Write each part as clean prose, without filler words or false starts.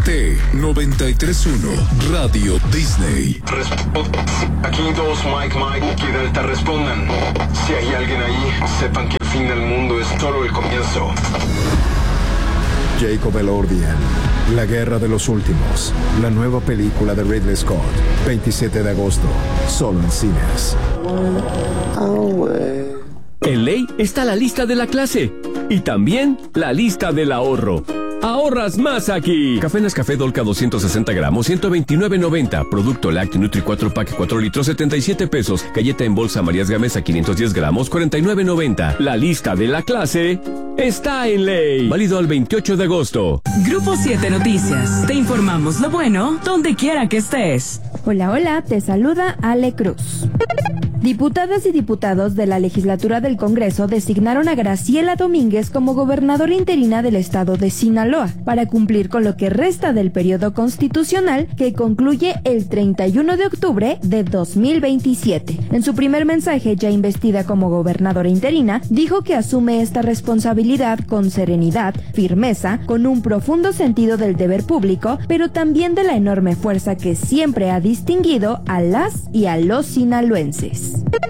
TT 93.1 Radio Disney. Aquí dos, Mike y Delta respondan. Si hay alguien ahí, sepan que el fin del mundo es solo el comienzo. Jacob Elordian, La Guerra de los Últimos, la nueva película de Ridley Scott, 27 de agosto, solo en cines. En Ley está la lista de la clase y también la lista del ahorro. ¡Ahorras más aquí! Café Nescafé Dolca 260 gramos, 129.90. Producto Lácteo Nutri 4 Pack 4 litros, 77 pesos. Galleta en bolsa Marías Gamesa 510 gramos, 49.90. La lista de la clase está en Ley. Válido al 28 de agosto. Grupo 7 Noticias. Te informamos lo bueno donde quiera que estés. Hola, te saluda Ale Cruz. Diputadas y diputados de la legislatura del Congreso designaron a Graciela Domínguez como gobernadora interina del estado de Sinaloa para cumplir con lo que resta del periodo constitucional que concluye el 31 de octubre de 2027. En su primer mensaje, ya investida como gobernadora interina, dijo que asume esta responsabilidad con serenidad, firmeza, con un profundo sentido del deber público, pero también de la enorme fuerza que siempre ha distinguido a las y a los sinaloenses.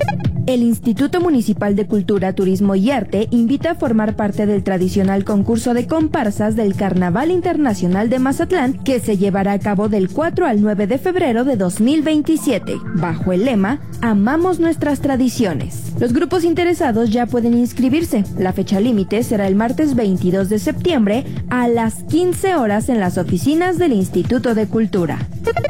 El Instituto Municipal de Cultura, Turismo y Arte invita a formar parte del tradicional concurso de comparsas del Carnaval Internacional de Mazatlán, que se llevará a cabo del 4 al 9 de febrero de 2027, bajo el lema Amamos nuestras tradiciones. Los grupos interesados ya pueden inscribirse. La fecha límite será el martes 22 de septiembre a las 15 horas en las oficinas del Instituto de Cultura.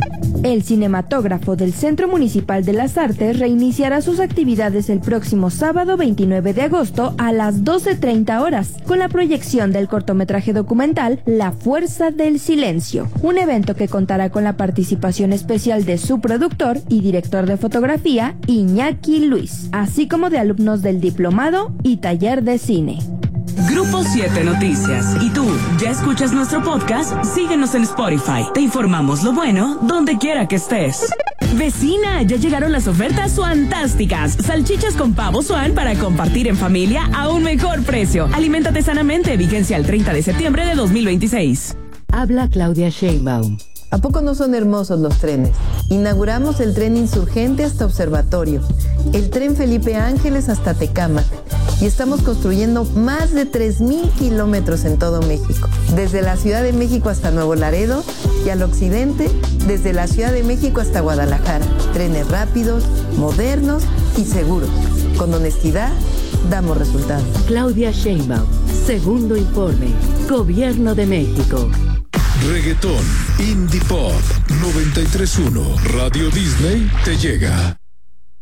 El cinematógrafo del Centro Municipal de las Artes reiniciará sus actividades el próximo sábado 29 de agosto a las 12:30 horas, con la proyección del cortometraje documental La Fuerza del Silencio, un evento que contará con la participación especial de su productor y director de fotografía, Iñaki Luis, así como de alumnos del diplomado y taller de cine. Grupo 7 Noticias. ¿Y tú, ya escuchas nuestro podcast? Síguenos en Spotify. Te informamos lo bueno donde quiera que estés. Vecina, ya llegaron las ofertas fantásticas. Salchichas con pavo Swan para compartir en familia a un mejor precio. Aliméntate sanamente. Vigencia el 30 de septiembre de 2026. Habla Claudia Sheinbaum. ¿A poco no son hermosos los trenes? Inauguramos el tren Insurgente hasta Observatorio, el tren Felipe Ángeles hasta Tecámac, y estamos construyendo más de 3,000 kilómetros en todo México, desde la Ciudad de México hasta Nuevo Laredo y al occidente, desde la Ciudad de México hasta Guadalajara. Trenes rápidos, modernos y seguros. Con honestidad, damos resultados. Claudia Sheinbaum, segundo informe, Gobierno de México. Reggaetón, Indie Pop, 93.1 Radio Disney te llega.